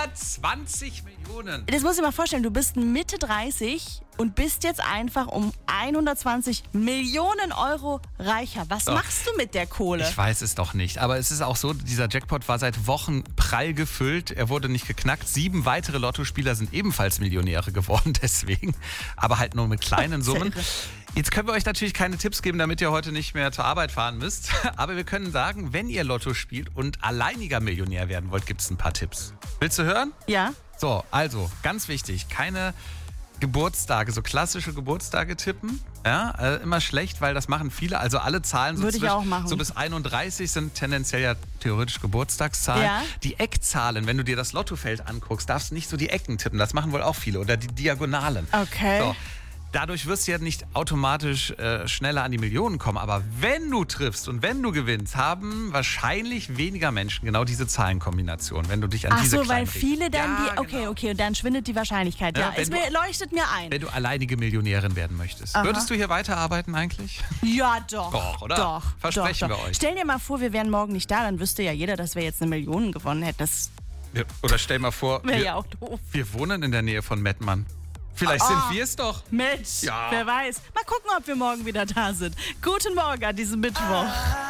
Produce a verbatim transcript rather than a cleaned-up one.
hundertzwanzig Millionen. Das muss ich mal vorstellen, du bist Mitte dreißig und bist jetzt einfach um hundertzwanzig Millionen Euro reicher. Was Doch. machst du mit der Kohle? Ich weiß es doch nicht, aber es ist auch so, dieser Jackpot war seit Wochen prall gefüllt. Er wurde nicht geknackt. Sieben weitere Lottospieler sind ebenfalls Millionäre geworden, deswegen. Aber halt nur mit kleinen Summen. Jetzt können wir euch natürlich keine Tipps geben, damit ihr heute nicht mehr zur Arbeit fahren müsst. Aber wir können sagen, wenn ihr Lotto spielt und alleiniger Millionär werden wollt, gibt es ein paar Tipps. Willst du hören? Ja. So, also, ganz wichtig, keine Geburtstage, so klassische Geburtstage tippen. Ja, äh, immer schlecht, weil das machen viele. Also alle Zahlen so, Würde ich zwischen, auch machen. so bis einunddreißig sind tendenziell ja theoretisch Geburtstagszahlen. Ja. Die Eckzahlen, wenn du dir das Lottofeld anguckst, darfst du nicht so die Ecken tippen. Das machen wohl auch viele. Oder die Diagonalen. Okay. So. Dadurch wirst du ja nicht automatisch äh, schneller an die Millionen kommen. Aber wenn du triffst und wenn du gewinnst, haben wahrscheinlich weniger Menschen genau diese Zahlenkombination, wenn du dich an Ach diese so, weil kleinen viele dann ja, die. Okay, genau. okay, und dann schwindet die Wahrscheinlichkeit. Ja, Ja, wenn es du- mir, leuchtet mir ein. Wenn du alleinige Millionärin werden möchtest. Aha. Würdest du hier weiterarbeiten eigentlich? Ja, doch. Doch, oder? Doch. Versprechen doch, doch. wir euch. Stell dir mal vor, wir wären morgen nicht da, dann wüsste ja jeder, dass wir jetzt eine Million gewonnen hätten. Das Wir- Oder stell mal vor, wäre wir, ja auch doof. wir wohnen in der Nähe von Mettmann. Vielleicht Ah. sind wir es doch. Mensch, Ja. wer weiß. Mal gucken, ob wir morgen wieder da sind. Guten Morgen an diesem Mittwoch.